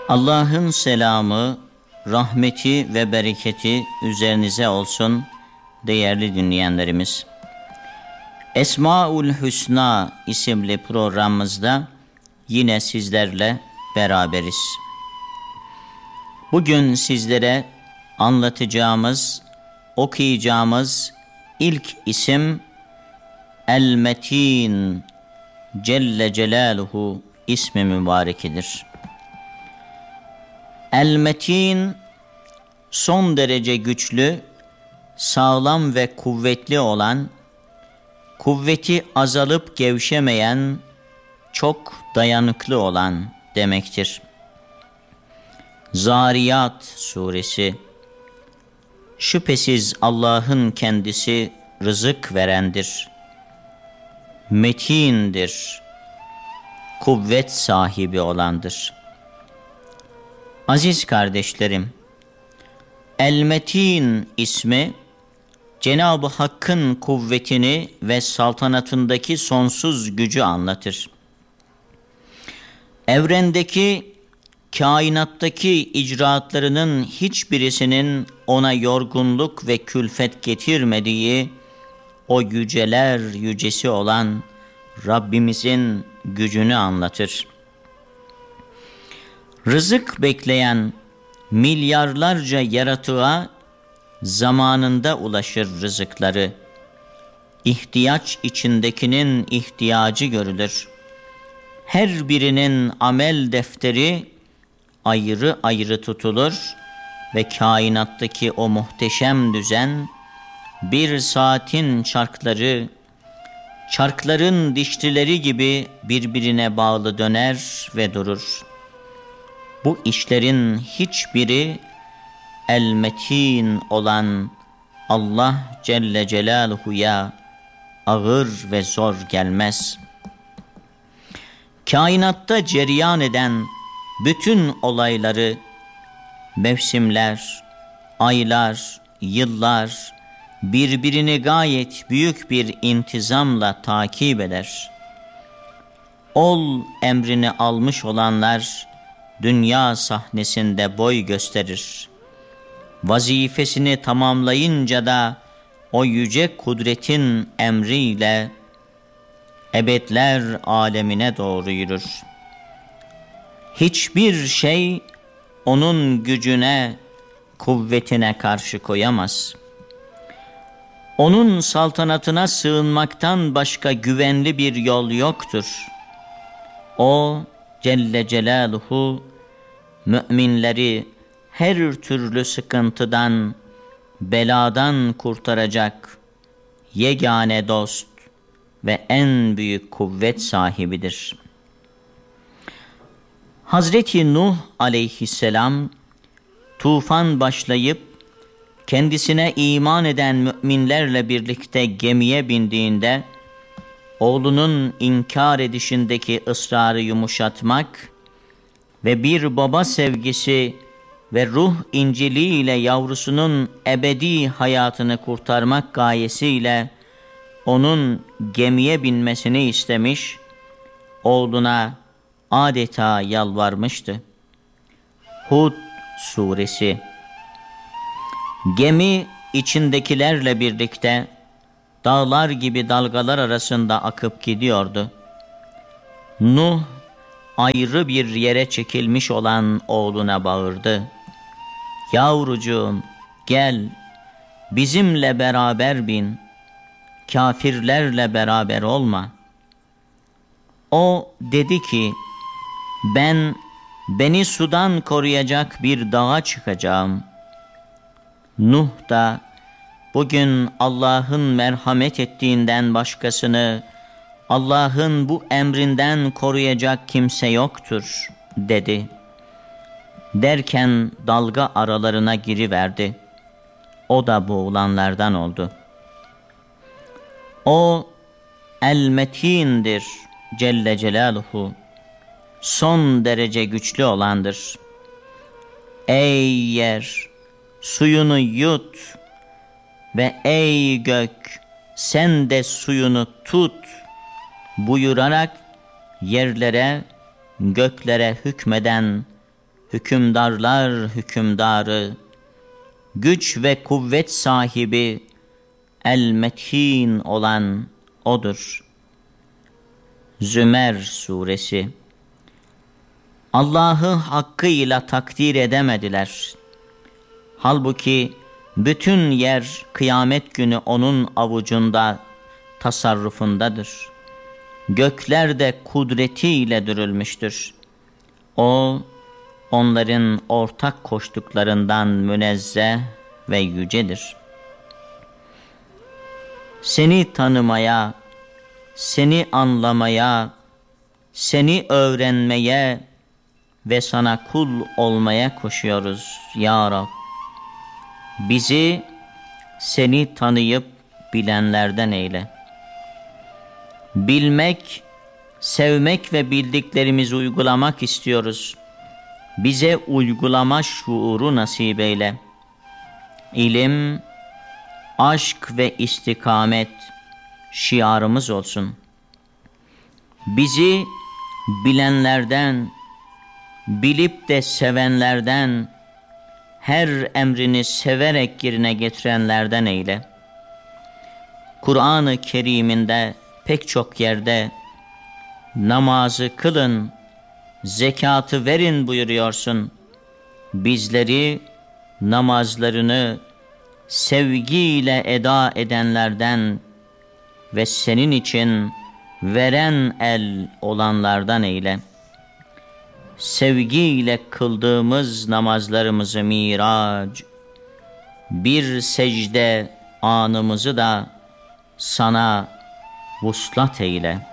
Allah'ın selamı, rahmeti ve bereketi üzerinize olsun değerli dinleyenlerimiz. Esmaül Hüsna isimli programımızda yine sizlerle beraberiz. Bugün sizlere anlatacağımız, okuyacağımız ilk isim El-Metin Celle Celaluhu ismi mübarekidir. El-Metin son derece güçlü, sağlam ve kuvvetli olan, kuvveti azalıp gevşemeyen, çok dayanıklı olan demektir. Zariyat suresi, şüphesiz Allah'ın kendisi rızık verendir, metindir, kuvvet sahibi olandır. Aziz kardeşlerim, El-Metin ismi, Cenab-ı Hakk'ın kuvvetini ve saltanatındaki sonsuz gücü anlatır. Evrendeki, kainattaki icraatlarının hiçbirisinin ona yorgunluk ve külfet getirmediği, o yüceler yücesi olan Rabbimizin gücünü anlatır. Rızık bekleyen milyarlarca yaratığa zamanında ulaşır rızıkları. İhtiyaç içindekinin ihtiyacı görülür. Her birinin amel defteri ayrı ayrı tutulur ve kainattaki o muhteşem düzen, bir saatin çarkların dişlileri gibi birbirine bağlı döner ve durur. Bu işlerin hiçbiri El-Metin olan Allah Celle Celaluhu'ya ağır ve zor gelmez. Kainatta cereyan eden bütün olayları, mevsimler, aylar, yıllar birbirini gayet büyük bir intizamla takip eder. Ol emrini almış olanlar dünya sahnesinde boy gösterir. Vazifesini tamamlayınca da o yüce kudretin emriyle ebedler alemine doğru yürür. Hiçbir şey onun gücüne, kuvvetine karşı koyamaz. Onun saltanatına sığınmaktan başka güvenli bir yol yoktur. O Celle Celaluhu müminleri her türlü sıkıntıdan, beladan kurtaracak yegane dost ve en büyük kuvvet sahibidir. Hazreti Nuh aleyhisselam tufan başlayıp kendisine iman eden müminlerle birlikte gemiye bindiğinde oğlunun inkar edişindeki ısrarı yumuşatmak ve bir baba sevgisi ve ruh inceliğiyle yavrusunun ebedi hayatını kurtarmak gayesiyle onun gemiye binmesini istemiş, oğluna adeta yalvarmıştı. Hud suresi. Gemi içindekilerle birlikte dağlar gibi dalgalar arasında akıp gidiyordu. Nuh ayrı bir yere çekilmiş olan oğluna bağırdı. Yavrucuğum gel, bizimle beraber bin, kafirlerle beraber olma. O dedi ki, beni sudan koruyacak bir dağa çıkacağım. Nuh da bugün Allah'ın merhamet ettiğinden başkasını, Allah'ın bu emrinden koruyacak kimse yoktur dedi. Derken dalga aralarına giriverdi. O da boğulanlardan oldu. O El-Metin'dir Celle Celaluhu, son derece güçlü olandır. Ey yer, suyunu yut ve ey gök, sen de suyunu tut buyurarak yerlere, göklere hükmeden hükümdarlar hükümdarı, güç ve kuvvet sahibi, el-methin olan O'dur. Zümer Suresi. Allah'ı hakkıyla takdir edemediler. Halbuki bütün yer kıyamet günü O'nun avucunda, tasarrufundadır. Gökler de kudretiyle dürülmüştür. O, onların ortak koştuklarından münezzeh ve yücedir. Seni tanımaya, seni anlamaya, seni öğrenmeye ve sana kul olmaya koşuyoruz ya Rab. Bizi seni tanıyıp bilenlerden eyle. Bilmek, sevmek ve bildiklerimizi uygulamak istiyoruz. Bize uygulama şuuru nasip eyle. İlim, aşk ve istikamet şiarımız olsun. Bizi bilenlerden, bilip de sevenlerden, her emrini severek yerine getirenlerden eyle. Kur'an-ı Kerim'inde pek çok yerde namazı kılın, zekatı verin buyuruyorsun. Bizleri namazlarını sevgiyle eda edenlerden ve senin için veren el olanlardan eyle. Sevgiyle kıldığımız namazlarımızı mirac, bir secde anımızı da sana vuslat eyle.